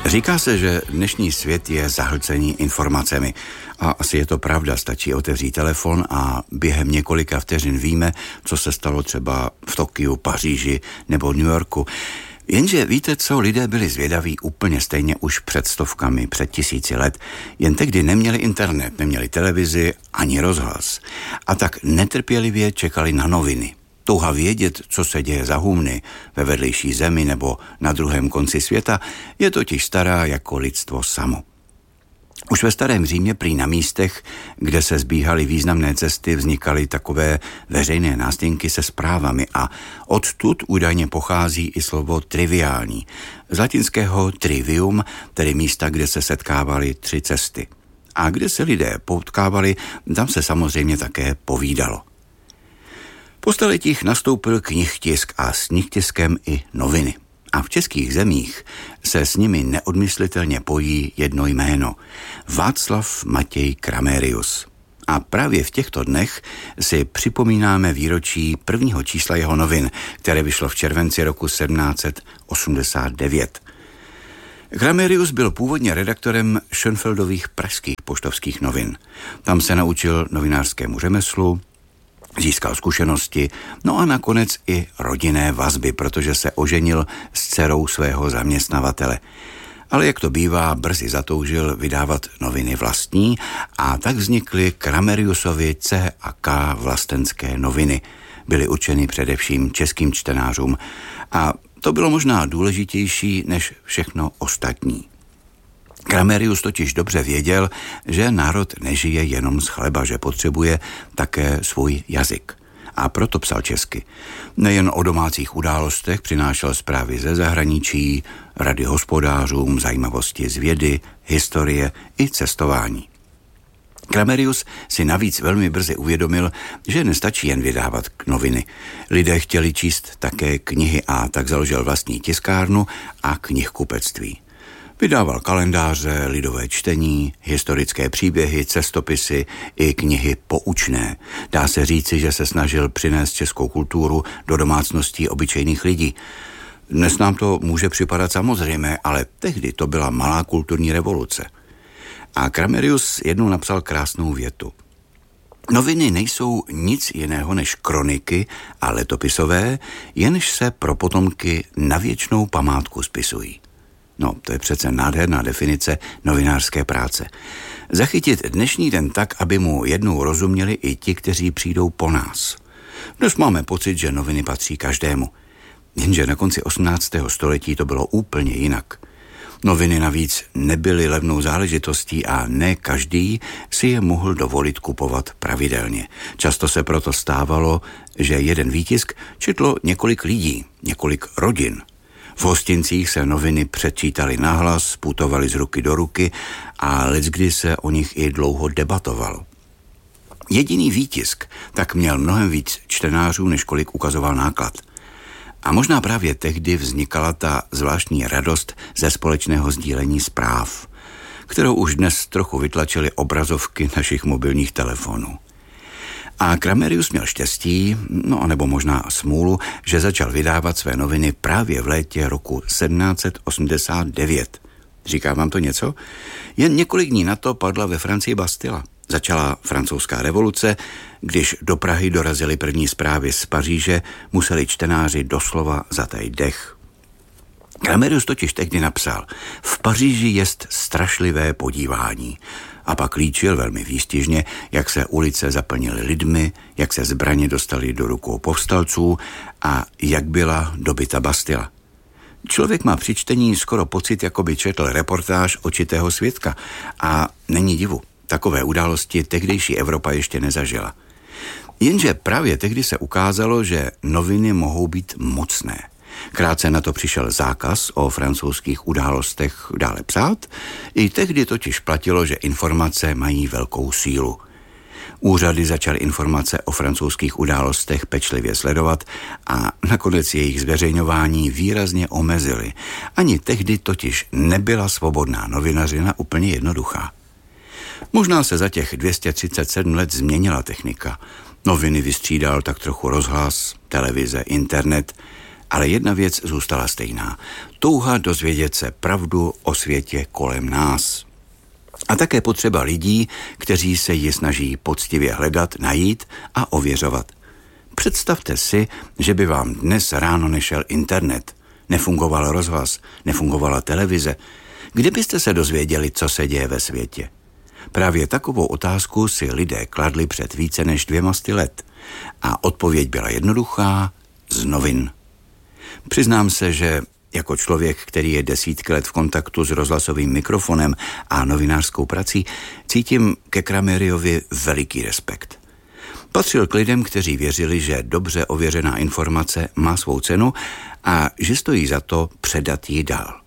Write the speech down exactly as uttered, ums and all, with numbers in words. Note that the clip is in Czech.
Říká se, že dnešní svět je zahlcený informacemi. A asi je to pravda, stačí otevřít telefon a během několika vteřin víme, co se stalo třeba v Tokiu, Paříži nebo New Yorku. Jenže víte co, lidé byli zvědaví úplně stejně už před stovkami, před tisíci let. Jen tehdy neměli internet, neměli televizi ani rozhlas. A tak netrpělivě čekali na noviny. Touha vědět, co se děje za humny, ve vedlejší zemi nebo na druhém konci světa, je totiž stará jako lidstvo samo. Už ve starém Římě prý na místech, kde se zbíhaly významné cesty, vznikaly takové veřejné nástěnky se zprávami a odtud údajně pochází i slovo triviální. Z latinského trivium, tedy místa, kde se setkávaly tři cesty. A kde se lidé potkávali, tam se samozřejmě také povídalo. Po staletích nastoupil knihtisk a s knihtiskem i noviny. A v českých zemích se s nimi neodmyslitelně pojí jedno jméno. Václav Matěj Kramérius. A právě v těchto dnech si připomínáme výročí prvního čísla jeho novin, které vyšlo v červenci roku sedmnáct set osmdesát devět. Kramérius byl původně redaktorem Schönfeldových pražských poštovských novin. Tam se naučil novinářskému řemeslu, získal zkušenosti, no a nakonec i rodinné vazby, protože se oženil s dcerou svého zaměstnavatele. Ale jak to bývá, brzy zatoužil vydávat noviny vlastní a tak vznikly Kramériusovy C a K vlastenské noviny. Byly určeny především českým čtenářům a to bylo možná důležitější než všechno ostatní. Kramérius totiž dobře věděl, že národ nežije jenom z chleba, že potřebuje také svůj jazyk. A proto psal česky. Nejen o domácích událostech přinášel zprávy ze zahraničí, rady hospodářům, zajímavosti z vědy, historie i cestování. Kramérius si navíc velmi brzy uvědomil, že nestačí jen vydávat noviny. Lidé chtěli číst také knihy a tak založil vlastní tiskárnu a knihkupectví. Vydával kalendáře, lidové čtení, historické příběhy, cestopisy i knihy poučné. Dá se říci, že se snažil přinést českou kulturu do domácností obyčejných lidí. Dnes nám to může připadat samozřejmé, ale tehdy to byla malá kulturní revoluce. A Kramérius jednou napsal krásnou větu. Noviny nejsou nic jiného než kroniky a letopisové, jenž se pro potomky na věčnou památku spisují. No, to je přece nádherná definice novinářské práce. Zachytit dnešní den tak, aby mu jednou rozuměli i ti, kteří přijdou po nás. Dnes máme pocit, že noviny patří každému. Jenže na konci osmnáctého století to bylo úplně jinak. Noviny navíc nebyly levnou záležitostí a ne každý si je mohl dovolit kupovat pravidelně. Často se proto stávalo, že jeden výtisk četlo několik lidí, několik rodin. V hostincích se noviny předčítaly nahlas, putovaly z ruky do ruky a leckdy se o nich i dlouho debatovalo. Jediný výtisk tak měl mnohem víc čtenářů, než kolik ukazoval náklad. A možná právě tehdy vznikala ta zvláštní radost ze společného sdílení zpráv, kterou už dnes trochu vytlačily obrazovky našich mobilních telefonů. A Kramérius měl štěstí, no nebo možná smůlu, že začal vydávat své noviny právě v létě roku sedmnáct set osmdesát devět. Říká vám to něco? Jen několik dní na to padla ve Francii Bastila. Začala francouzská revoluce, když do Prahy dorazily první zprávy z Paříže, museli čtenáři doslova zatajit dech. Kramérius totiž tehdy napsal: v Paříži jest strašlivé podívání. A pak líčil velmi výstižně, jak se ulice zaplnily lidmi, jak se zbraně dostaly do rukou povstalců a jak byla dobyta Bastila. Člověk má při čtení skoro pocit, jako by četl reportáž očitého svědka a není divu. Takové události tehdejší Evropa ještě nezažila. Jenže právě tehdy se ukázalo, že noviny mohou být mocné. Krátce na to přišel zákaz o francouzských událostech dále psát, i tehdy totiž platilo, že informace mají velkou sílu. Úřady začaly informace o francouzských událostech pečlivě sledovat a nakonec jejich zveřejňování výrazně omezily. Ani tehdy totiž nebyla svobodná novinařina úplně jednoduchá. Možná se za těch dvě stě třicet sedm let změnila technika. Noviny vystřídal tak trochu rozhlas, televize, internet Ale jedna věc zůstala stejná. Touha dozvědět se pravdu o světě kolem nás. A také potřeba lidí, kteří se ji snaží poctivě hledat, najít a ověřovat. Představte si, že by vám dnes ráno nešel internet, nefungoval rozhlas, nefungovala televize. Kde byste se dozvěděli, co se děje ve světě? Právě takovou otázku si lidé kladli před více než dvěma sty let. A odpověď byla jednoduchá, z novin. Přiznám se, že jako člověk, který je desítky let v kontaktu s rozhlasovým mikrofonem a novinářskou prací, cítím ke Krameriovi veliký respekt. Patřil k lidem, kteří věřili, že dobře ověřená informace má svou cenu a že stojí za to předat ji dál.